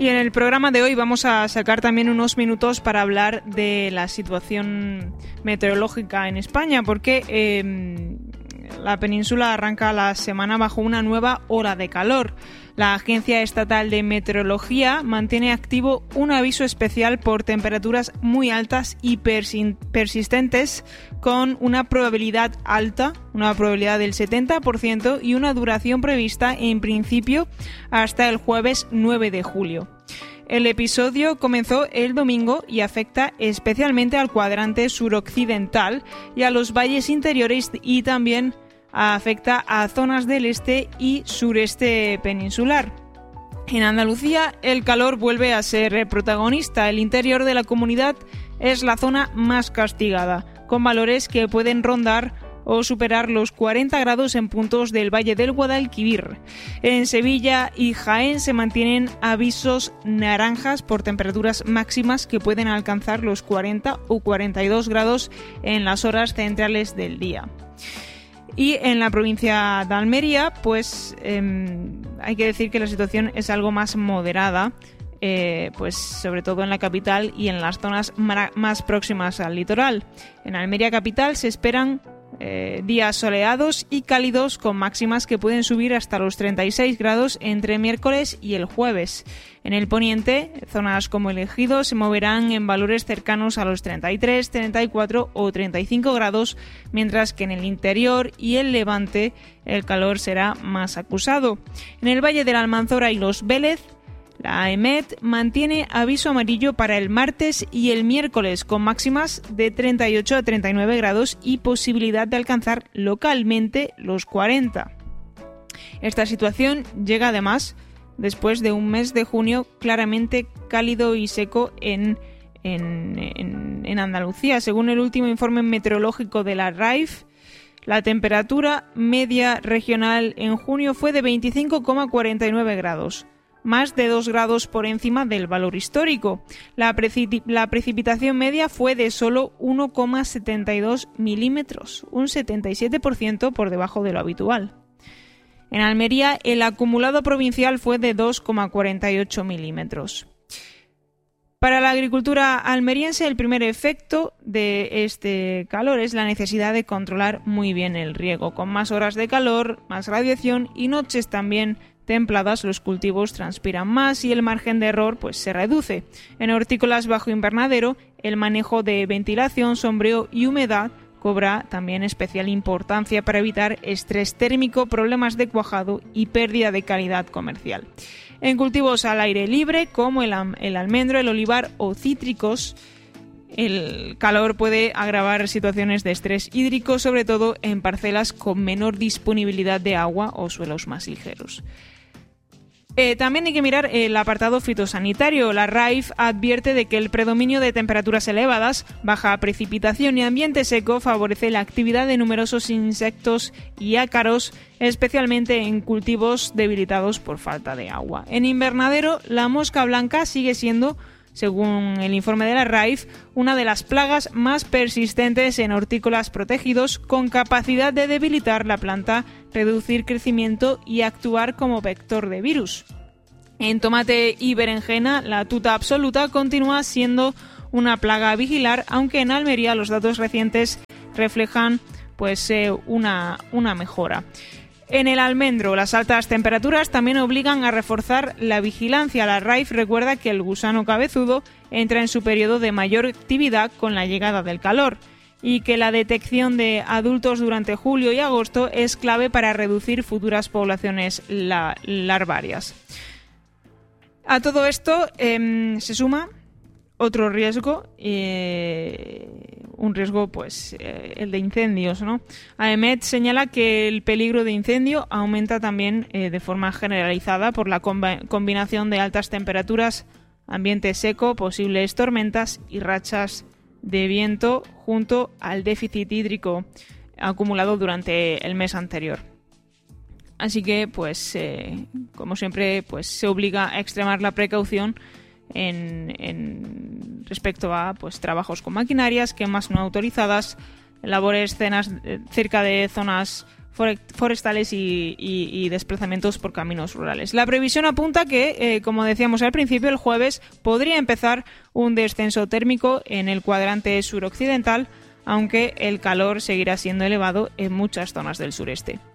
Y en el programa de hoy vamos a sacar también unos minutos para hablar de la situación meteorológica en España, porque la península arranca la semana bajo una nueva ola de calor. La Agencia Estatal de Meteorología mantiene activo un aviso especial por temperaturas muy altas y persistentes, con una probabilidad alta, una probabilidad del 70% y una duración prevista en principio hasta el jueves 9 de julio. El episodio comenzó el domingo y afecta especialmente al cuadrante suroccidental y a los valles interiores, y también afecta a zonas del este y sureste peninsular. En Andalucía, el calor vuelve a ser protagonista. El interior de la comunidad es la zona más castigada, con valores que pueden rondar o superar los 40 grados en puntos del Valle del Guadalquivir. En Sevilla y Jaén se mantienen avisos naranjas por temperaturas máximas que pueden alcanzar los 40 o 42 grados en las horas centrales del día. Y en la provincia de Almería, pues hay que decir que la situación es algo más moderada, pues sobre todo en la capital y en las zonas más próximas al litoral. En Almería capital se esperan días soleados y cálidos, con máximas que pueden subir hasta los 36 grados entre miércoles y el jueves. En el poniente, zonas como el Ejido se moverán en valores cercanos a los 33, 34 o 35 grados, mientras que en el interior y el levante el calor será más acusado. En el Valle de la Almanzora y los Vélez, la AEMET mantiene aviso amarillo para el martes y el miércoles, con máximas de 38 a 39 grados y posibilidad de alcanzar localmente los 40. Esta situación llega además después de un mes de junio claramente cálido y seco en Andalucía. Según el último informe meteorológico de la RAIF, la temperatura media regional en junio fue de 25,49 grados. Más de 2 grados por encima del valor histórico. La precipitación media fue de solo 1,72 milímetros, un 77% por debajo de lo habitual. En Almería, el acumulado provincial fue de 2,48 milímetros. Para la agricultura almeriense, el primer efecto de este calor es la necesidad de controlar muy bien el riego. Con más horas de calor, más radiación y noches también templadas, los cultivos transpiran más y el margen de error se reduce. En hortícolas bajo invernadero, el manejo de ventilación, sombreo y humedad cobra también especial importancia para evitar estrés térmico, problemas de cuajado y pérdida de calidad comercial. En cultivos al aire libre, como el almendro, el olivar o cítricos, el calor puede agravar situaciones de estrés hídrico, sobre todo en parcelas con menor disponibilidad de agua o suelos más ligeros. También hay que mirar el apartado fitosanitario. La RAIF advierte de que el predominio de temperaturas elevadas, baja precipitación y ambiente seco favorece la actividad de numerosos insectos y ácaros, especialmente en cultivos debilitados por falta de agua. En invernadero, la mosca blanca sigue siendo, según el informe de la RAIF, una de las plagas más persistentes en hortícolas protegidos, con capacidad de debilitar la planta, reducir crecimiento y actuar como vector de virus. En tomate y berenjena, la tuta absoluta continúa siendo una plaga a vigilar, aunque en Almería los datos recientes reflejan una mejora. En el almendro, las altas temperaturas también obligan a reforzar la vigilancia. La RAIF recuerda que el gusano cabezudo entra en su periodo de mayor actividad con la llegada del calor y que la detección de adultos durante julio y agosto es clave para reducir futuras poblaciones larvarias. A todo esto se suma otro riesgo, un riesgo el de incendios, ¿no? AEMET señala que el peligro de incendio aumenta también de forma generalizada por la combinación de altas temperaturas, ambiente seco, posibles tormentas y rachas de viento, junto al déficit hídrico acumulado durante el mes anterior. Así que, como siempre, se obliga a extremar la precaución en respecto a trabajos con maquinarias, quemas no autorizadas, labores cerca de zonas forestales y desplazamientos por caminos rurales. La previsión apunta que, como decíamos al principio, el jueves podría empezar un descenso térmico en el cuadrante suroccidental, aunque el calor seguirá siendo elevado en muchas zonas del sureste.